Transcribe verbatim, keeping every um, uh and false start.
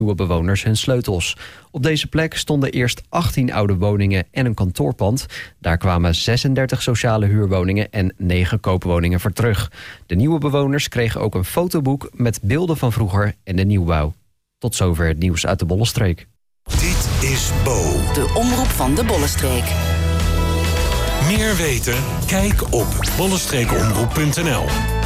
nieuwe bewoners hun sleutels. Op deze plek stonden eerst achttien oude woningen en een kantoorpand. Daar kwamen zesendertig sociale huurwoningen en negen koopwoningen voor terug. De nieuwe bewoners kregen ook een fotoboek met beelden van vroeger en de nieuwbouw. Tot zover het nieuws uit de Bollenstreek. Dit is Bo. De omroep van de Bollenstreek. Meer weten? Kijk op bollenstreekomroep punt n l.